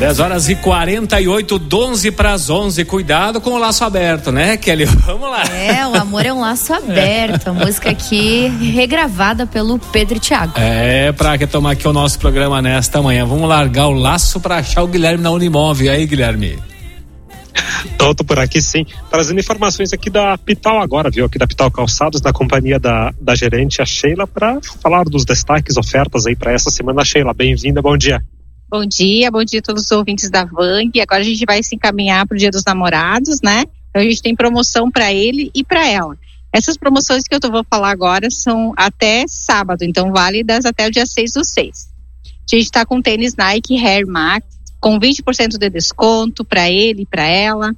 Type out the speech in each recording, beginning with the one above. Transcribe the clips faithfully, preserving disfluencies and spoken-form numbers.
dez horas e quarenta e oito, doze para as onze. Cuidado com o laço aberto, né, Kelly? Vamos lá. É, o amor é um laço aberto. A música aqui regravada pelo Pedro e Thiago. É, pra retomar aqui o nosso programa nesta manhã. Vamos largar o laço pra achar o Guilherme na Unimove. E aí, Guilherme? Tô, tô por aqui sim, trazendo informações aqui da Pital agora, viu? Aqui da Pital Calçados, na companhia da, da gerente, a Sheila, para falar dos destaques, ofertas aí para essa semana. Sheila, bem-vinda, bom dia. Bom dia, bom dia a todos os ouvintes da Vang. Agora a gente vai se encaminhar para o Dia dos Namorados, né? Então a gente tem promoção para ele e para ela. Essas promoções que eu tô, vou falar agora são até sábado, então válidas até o dia seis do seis. A gente está com tênis Nike Air Max com vinte por cento de desconto para ele e para ela.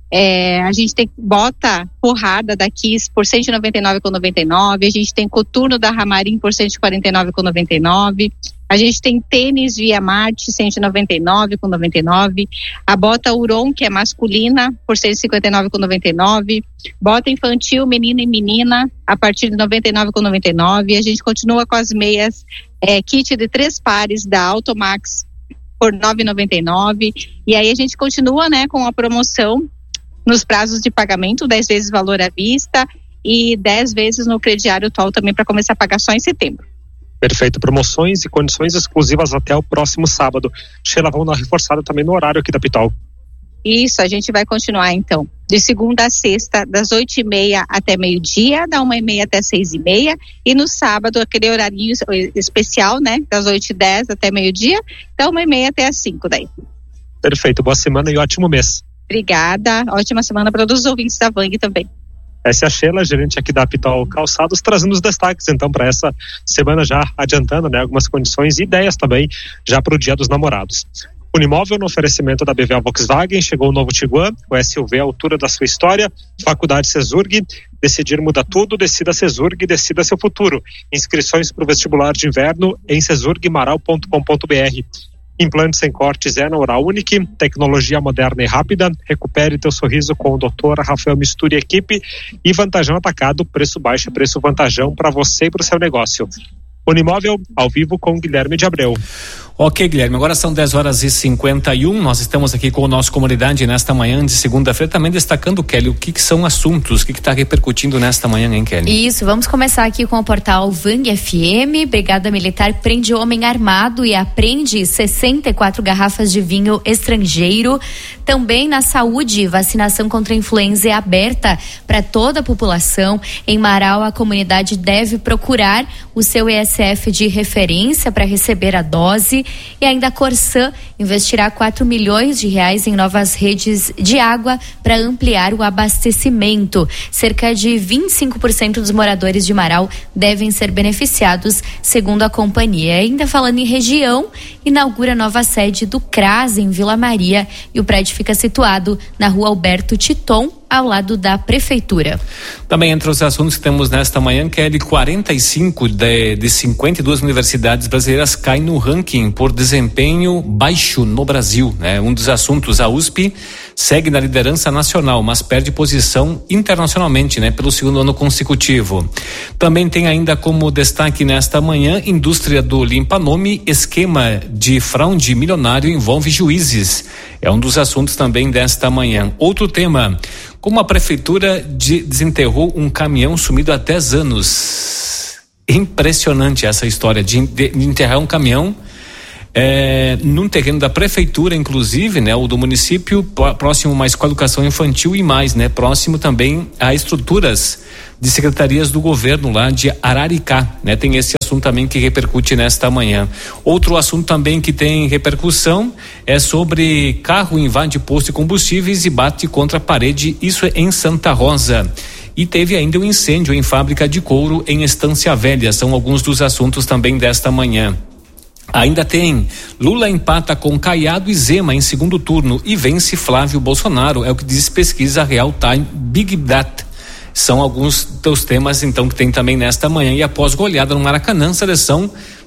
É, a gente tem bota porrada da Kiss por cento e noventa e nove reais e noventa e nove centavos. A gente tem coturno da Ramarim por cento e quarenta e nove reais e noventa e nove centavos. A gente tem tênis Via Marte cento e noventa e nove reais e noventa e nove centavos. A bota Huron, que é masculina, por cento e cinquenta e nove reais e noventa e nove centavos. Bota infantil, menino e menina, a partir de noventa e nove reais e noventa e nove centavos. E a gente continua com as meias é, kit de três pares da Automax por nove reais e noventa e nove centavos. E aí a gente continua, né, com a promoção nos prazos de pagamento, dez vezes valor à vista e dez vezes no crediário atual também, para começar a pagar só em setembro. Perfeito, promoções e condições exclusivas até o próximo sábado. Sheila, vamos dar uma reforçada também no horário aqui da Pital. Isso, a gente vai continuar então, de segunda a sexta, das oito e meia até meio-dia, da uma e meia até seis e meia, e no sábado, aquele horarinho especial, né, das oito e dez até meio-dia, da uma e meia até as cinco daí. Perfeito, boa semana e ótimo mês. Obrigada, ótima semana para todos os ouvintes da Vang também. Essa é a Sheila, gerente aqui da Pital Calçados, trazendo os destaques então para essa semana, já adiantando, né, algumas condições e ideias também já para o Dia dos Namorados. Unimóvel, no oferecimento da B V A Volkswagen, chegou o novo Tiguan, o S U V à altura da sua história. Faculdade Cesurg, decidir muda tudo, decida Cesurg, decida seu futuro. Inscrições para o vestibular de inverno em cesurg maral ponto com ponto b r. Implantes sem cortes é na Oral Unique, tecnologia moderna e rápida. Recupere teu sorriso com o doutor Rafael Mistura e equipe. E Vantajão Atacado, preço baixo, preço vantajão para você e para o seu negócio. Unimóvel, ao vivo com Guilherme de Abreu. Ok, Guilherme, agora são dez horas e cinquenta e um, nós estamos aqui com o nosso Comunidade nesta manhã de segunda-feira, também destacando, Kelly, o que, que são assuntos, o que está repercutindo nesta manhã, hein, Kelly? Isso, vamos começar aqui com o portal Vang F M. Brigada Militar prende homem armado e apreende sessenta e quatro garrafas de vinho estrangeiro. Também na saúde, vacinação contra a influenza é aberta para toda a população. Em Marau, a comunidade deve procurar o seu E S F de referência para receber a dose. E ainda a Corsã investirá quatro milhões de reais em novas redes de água para ampliar o abastecimento. Cerca de vinte e cinco por cento dos moradores de Marau devem ser beneficiados, segundo a companhia. Ainda falando em região, inaugura nova sede do CRAS em Vila Maria e o prédio fica situado na rua Alberto Titon, ao lado da prefeitura. Também entre os assuntos que temos nesta manhã, Kelly, quarenta e cinco de, de cinquenta e duas universidades brasileiras caem no ranking por desempenho baixo no Brasil, né? Um dos assuntos, a U S P segue na liderança nacional, mas perde posição internacionalmente, né? Pelo segundo ano consecutivo. Também tem ainda como destaque nesta manhã, indústria do limpa-nome, esquema de fraude milionário envolve juízes. É um dos assuntos também desta manhã. Outro tema, como a prefeitura de, desenterrou um caminhão sumido há dez anos. Impressionante essa história de, de, de enterrar um caminhão é, num terreno da prefeitura, inclusive, né, ou do município, próximo mais com a educação infantil e mais, né, próximo também a estruturas de secretarias do governo lá de Araricá, né? Tem esse assunto também que repercute nesta manhã. Outro assunto também que tem repercussão é sobre carro invade posto de combustíveis e bate contra a parede, isso é em Santa Rosa. E teve ainda um incêndio em fábrica de couro em Estância Velha, são alguns dos assuntos também desta manhã. Ainda tem Lula empata com Caiado e Zema em segundo turno e vence Flávio Bolsonaro, é o que diz pesquisa Real Time Big Data. São alguns dos temas então que tem também nesta manhã. E após goleada no Maracanã, a seleção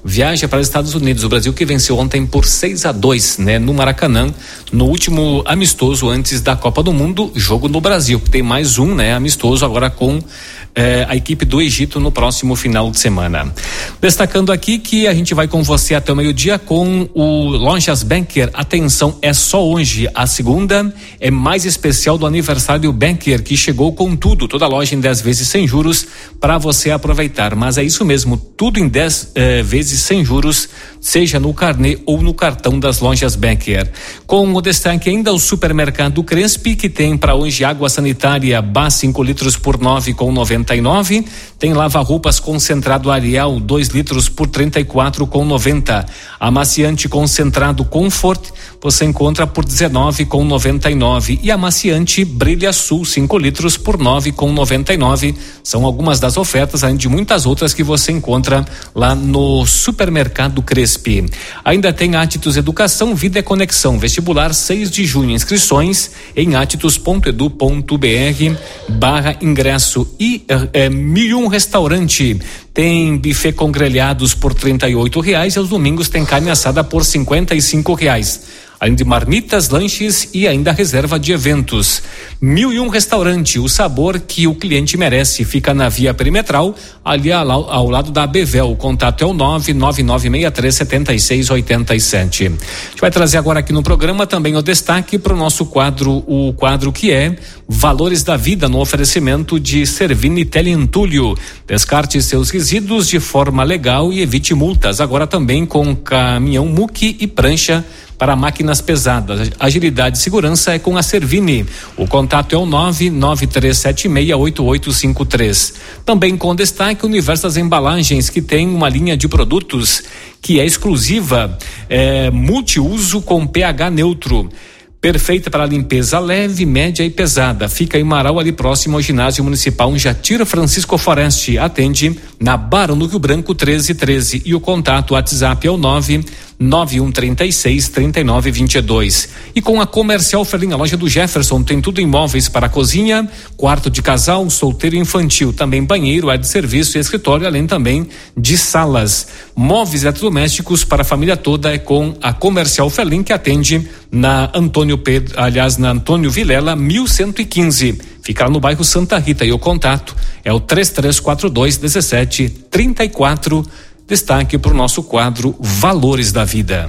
viaja para os Estados Unidos. O Brasil que venceu ontem por seis a dois, né, no Maracanã, no último amistoso antes da Copa do Mundo, jogo no Brasil. Tem mais um, né, amistoso agora com eh, a equipe do Egito no próximo final de semana. Destacando aqui que a gente vai com você até o meio-dia com o Lojas Banker. Atenção, é só hoje. A segunda é mais especial do aniversário Banker, que chegou com tudo, toda a loja em dez vezes sem juros para você aproveitar. Mas é isso mesmo, tudo em dez eh, vezes sem juros, seja no carnê ou no cartão das Lojas Banker. Com o destaque ainda o supermercado Crespi, que tem para hoje água sanitária Bá cinco litros por nove com noventa e nove. Tem lava-roupas concentrado Ariel dois litros por trinta e quatro com noventa. Amaciante concentrado Comfort você encontra por dezenove com noventa e nove. E amaciante Brilha Sul cinco litros por nove com noventa e nove. São algumas das ofertas, além de muitas outras que você encontra lá no supermercado Crespi. Ainda tem Atitus Educação, Vida é Conexão, vestibular seis de junho, inscrições em atitus ponto edu ponto br barra ingresso. E é, Mil e um Restaurante tem buffet com grelhados por trinta e oito reais e aos domingos tem carne assada por cinquenta e cinco reais. Além de marmitas, lanches e ainda reserva de eventos. Mil e um Restaurante, o sabor que o cliente merece. Fica na Via Perimetral, ali ao, ao lado da Bevel. O contato é o nove nove nove seis três sete seis oito sete. A gente vai trazer agora aqui no programa também o destaque para o nosso quadro, o quadro que é Valores da Vida, no oferecimento de Servini Teleentulho. Descarte seus resíduos de forma legal e evite multas. Agora também com caminhão muque e prancha para máquinas pesadas. Agilidade e segurança é com a Servini. O contato é o nove nove três sete seis oito oito cinco três. Também com destaque o Universo das Embalagens, que tem uma linha de produtos que é exclusiva, é, multiuso com pH neutro. Perfeita para limpeza leve, média e pesada. Fica em Marau, ali próximo ao ginásio municipal Jatira Francisco Foreste. Atende na Barão do Rio Branco treze treze. E o contato WhatsApp é o nove nove um três seis três nove dois dois. E com a Comercial Ferlim, a loja do Jefferson, tem tudo em móveis para cozinha, quarto de casal, solteiro e infantil, também banheiro, área de serviço e escritório, além também de salas. Móveis eletrodomésticos para a família toda é com a Comercial Ferlim, que atende na Antônio Pedro, aliás, na Antônio Vilela, mil cento e quinze. Fica lá no bairro Santa Rita, e o contato é o três três quatro dois um sete três quatro. Destaque para o nosso quadro Valores da Vida.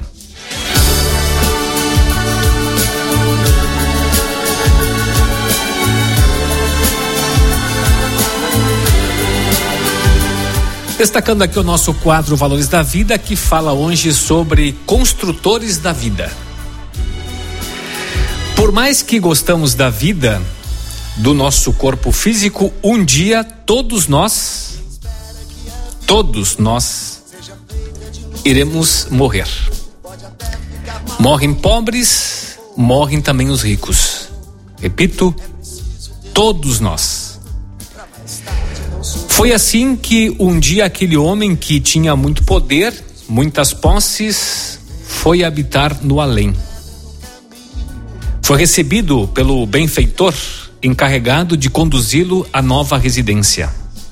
Destacando aqui o nosso quadro Valores da Vida, que fala hoje sobre construtores da vida. Por mais que gostamos da vida, do nosso corpo físico, um dia todos nós Todos nós iremos morrer. Morrem pobres, morrem também os ricos. Repito, todos nós. Foi assim que um dia aquele homem que tinha muito poder, muitas posses, foi habitar no além. Foi recebido pelo benfeitor, encarregado de conduzi-lo à nova residência.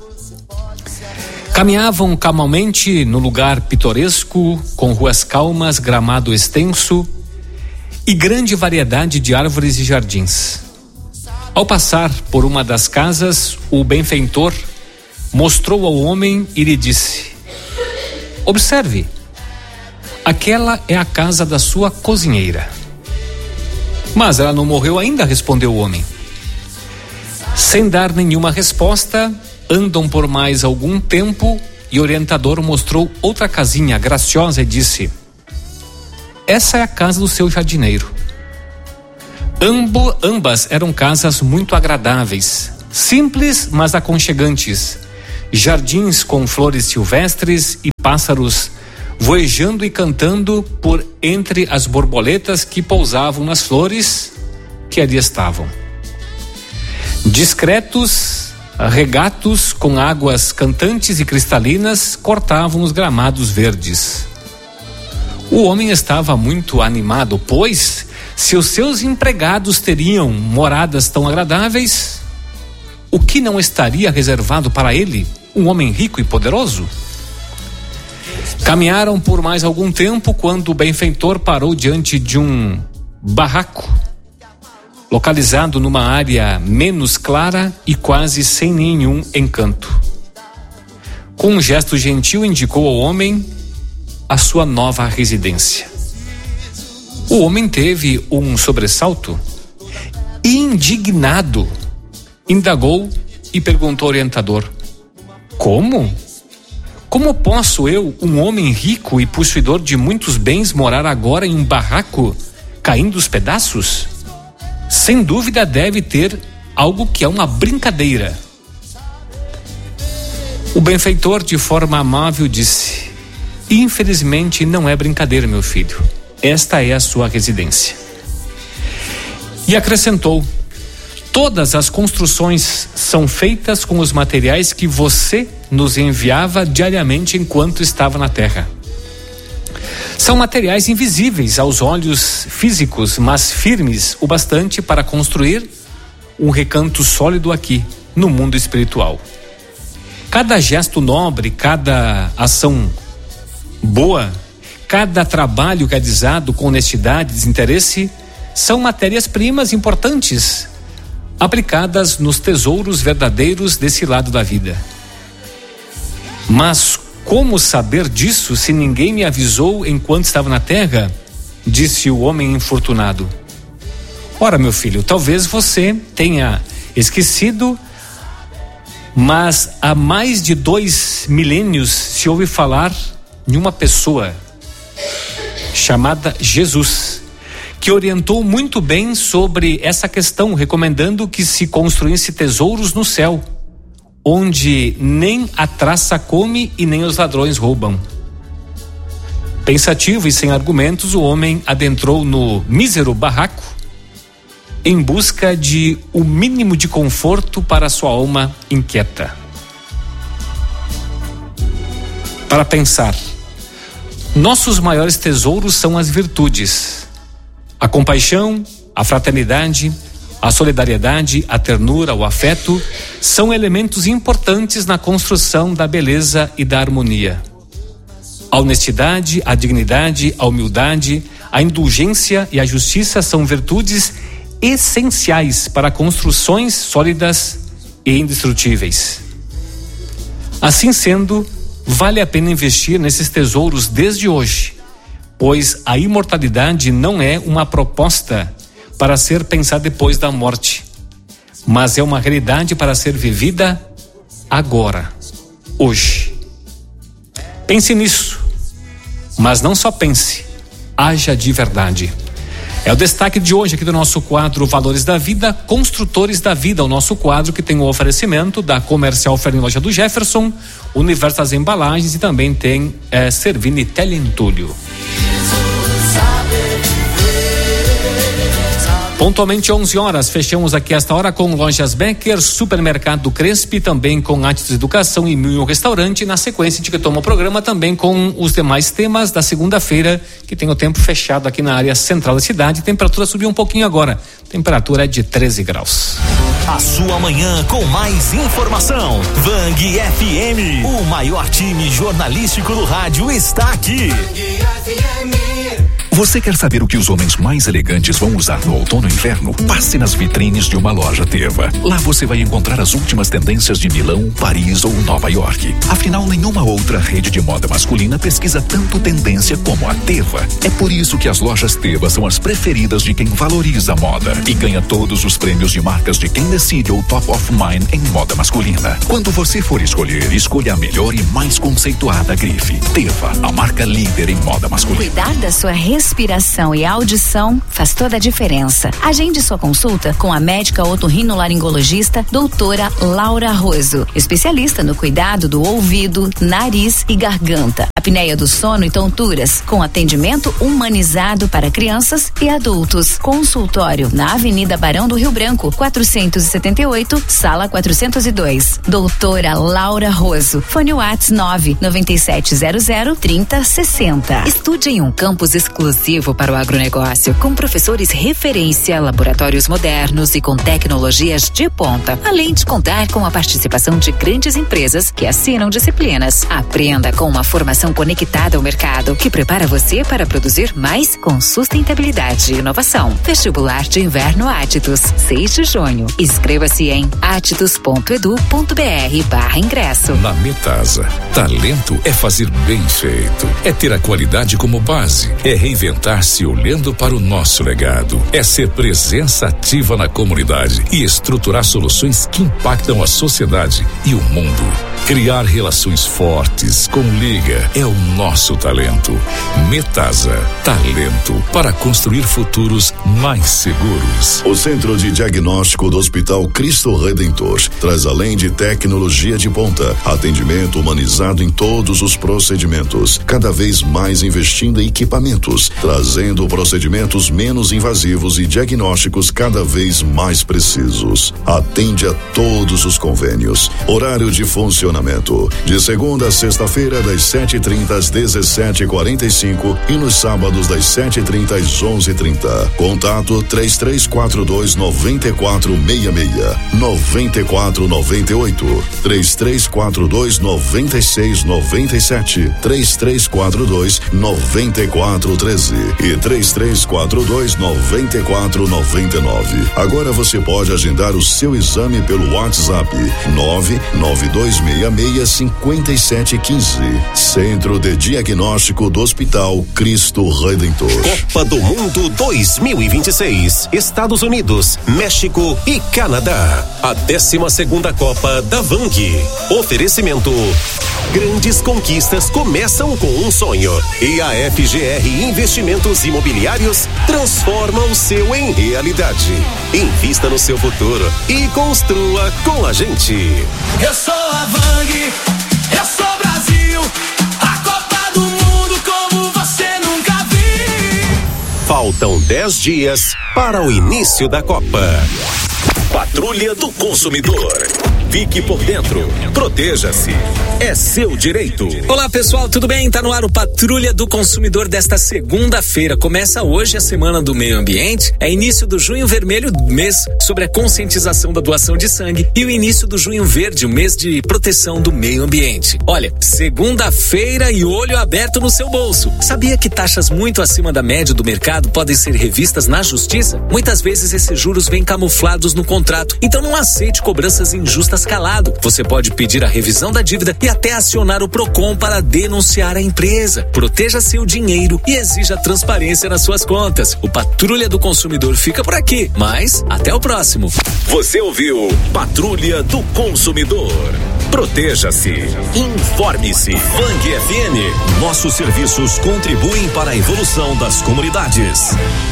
Caminhavam calmamente no lugar pitoresco, com ruas calmas, gramado extenso e grande variedade de árvores e jardins. Ao passar por uma das casas, o benfeitor mostrou ao homem e lhe disse: observe, aquela é a casa da sua cozinheira. Mas ela não morreu ainda, respondeu o homem. Sem dar nenhuma resposta, andam por mais algum tempo e o orientador mostrou outra casinha graciosa e disse: essa é a casa do seu jardineiro. Ambo, ambas eram casas muito agradáveis, simples, mas aconchegantes. Jardins com flores silvestres e pássaros voejando e cantando por entre as borboletas que pousavam nas flores que ali estavam. Discretos regatos com águas cantantes e cristalinas cortavam os gramados verdes. O homem estava muito animado, pois, se os seus empregados teriam moradas tão agradáveis, o que não estaria reservado para ele, um homem rico e poderoso? Caminharam por mais algum tempo quando o benfeitor parou diante de um barraco, localizado numa área menos clara e quase sem nenhum encanto. Com um gesto gentil, indicou ao homem a sua nova residência. O homem teve um sobressalto. Indignado, indagou e perguntou ao orientador: Como? Como posso eu, um homem rico e possuidor de muitos bens, morar agora em um barraco caindo aos pedaços? Sem dúvida deve ter algo que é uma brincadeira. O benfeitor, de forma amável, disse: Infelizmente não é brincadeira, meu filho. Esta é a sua residência. E acrescentou: Todas as construções são feitas com os materiais que você nos enviava diariamente enquanto estava na terra. São materiais invisíveis aos olhos físicos, mas firmes o bastante para construir um recanto sólido aqui, no mundo espiritual. Cada gesto nobre, cada ação boa, cada trabalho realizado com honestidade e desinteresse são matérias-primas importantes, aplicadas nos tesouros verdadeiros desse lado da vida. Mas como saber disso se ninguém me avisou enquanto estava na terra? Disse o homem infortunado. Ora, meu filho, talvez você tenha esquecido, mas há mais de dois milênios se ouve falar em uma pessoa chamada Jesus, que orientou muito bem sobre essa questão, recomendando que se construísse tesouros no céu, onde nem a traça come e nem os ladrões roubam. Pensativo e sem argumentos, o homem adentrou no mísero barraco em busca de o mínimo de conforto para sua alma inquieta. Para pensar, nossos maiores tesouros são as virtudes: a compaixão, a fraternidade, a solidariedade, a ternura, o afeto são elementos importantes na construção da beleza e da harmonia. A honestidade, a dignidade, a humildade, a indulgência e a justiça são virtudes essenciais para construções sólidas e indestrutíveis. Assim sendo, vale a pena investir nesses tesouros desde hoje, pois a imortalidade não é uma proposta para ser pensada depois da morte, mas é uma realidade para ser vivida agora, hoje. Pense nisso, mas não só pense, haja de verdade. É o destaque de hoje aqui do nosso quadro Valores da Vida, Construtores da Vida, o nosso quadro que tem o oferecimento da Comercial Ferro em Loja do Jefferson, Universo das Embalagens e também tem é, Servini Teleentulho. Pontualmente onze horas, fechamos aqui esta hora com Lojas Becker, Supermercado Crespi, também com Atitudes Educação e Mil e um Restaurante. Na sequência, de que toma o programa também com os demais temas da segunda-feira, que tem o tempo fechado aqui na área central da cidade. Temperatura subiu um pouquinho agora, temperatura é de treze graus. A sua manhã com mais informação. Vang F M, o maior time jornalístico do rádio está aqui. Você quer saber o que os homens mais elegantes vão usar no outono e inverno? Passe nas vitrines de uma loja Teva. Lá você vai encontrar as últimas tendências de Milão, Paris ou Nova York. Afinal, nenhuma outra rede de moda masculina pesquisa tanto tendência como a Teva. É por isso que as lojas Teva são as preferidas de quem valoriza a moda e ganha todos os prêmios de marcas de quem decide o Top of Mind em moda masculina. Quando você for escolher, escolha a melhor e mais conceituada grife. Teva, a marca líder em moda masculina. Cuidar da sua respiração e audição faz toda a diferença. Agende sua consulta com a médica otorrinolaringologista doutora Laura Roso, especialista no cuidado do ouvido, nariz e garganta, apneia do sono e tonturas, com atendimento humanizado para crianças e adultos. Consultório na Avenida Barão do Rio Branco, quatrocentos e setenta e oito, sala quatrocentos e dois. Doutora Laura Roso. Fone WhatsApp nove nove sete zero zero trinta sessenta. Estude em um campus exclusivo para o agronegócio, com professores referência, laboratórios modernos e com tecnologias de ponta, além de contar com a participação de grandes empresas que assinam disciplinas. Aprenda com uma formação Solução conectada ao mercado que prepara você para produzir mais com sustentabilidade e inovação. Vestibular de Inverno Atitus, seis de junho. Inscreva-se em atitus ponto edu ponto br barra ingresso. Na Metasa, talento é fazer bem feito, é ter a qualidade como base, é reinventar-se olhando para o nosso legado, é ser presença ativa na comunidade e estruturar soluções que impactam a sociedade e o mundo. Criar relações fortes com Liga é o nosso talento. Metasa, talento para construir futuros mais seguros. O Centro de Diagnóstico do Hospital Cristo Redentor traz, além de tecnologia de ponta, atendimento humanizado em todos os procedimentos, cada vez mais investindo em equipamentos, trazendo procedimentos menos invasivos e diagnósticos cada vez mais precisos. Atende a todos os convênios. Horário de funcionamento de segunda a sexta-feira das sete e trinta às dezessete e quarenta e cinco e nos sábados das sete e trinta às onze e trinta. Contato três três quatro dois nove quatro seis seis nove quatro nove oito três três quatro dois nove seis nove sete três três quatro dois nove quatro um três e três três quatro dois nove quatro nove nove. Agora você pode agendar o seu exame pelo WhatsApp nove nove dois seis seis cinco sete um cinco. Centro de Diagnóstico do Hospital Cristo Redentor. Copa do Mundo dois mil e vinte e seis. Estados Unidos, México e Canadá. A décima segunda Copa da Vang. Oferecimento. Grandes conquistas começam com um sonho. E a F G R Investimentos Imobiliários transforma o seu em realidade. Invista no seu futuro e construa com a gente. Eu sou a Vang, eu sou Brasil, a Copa do Mundo como você nunca viu. Faltam dez dias para o início da Copa. Patrulha do Consumidor. Fique por dentro. Proteja-se. É seu direito. Olá, pessoal, tudo bem? Tá no ar o Patrulha do Consumidor desta segunda-feira. Começa hoje a Semana do Meio Ambiente. É início do Junho Vermelho, mês sobre a conscientização da doação de sangue, e o início do Junho Verde, o mês de proteção do meio ambiente. Olha, segunda-feira e olho aberto no seu bolso. Sabia que taxas muito acima da média do mercado podem ser revistas na justiça? Muitas vezes esses juros vêm camuflados no contrato, então não aceite cobranças injustas calado. Você pode pedir a revisão da dívida e até acionar o Procon para denunciar a empresa. Proteja seu dinheiro e exija transparência nas suas contas. O Patrulha do Consumidor fica por aqui, mas até o próximo. Você ouviu Patrulha do Consumidor. Proteja-se. Informe-se. Vang F M. Nossos serviços contribuem para a evolução das comunidades.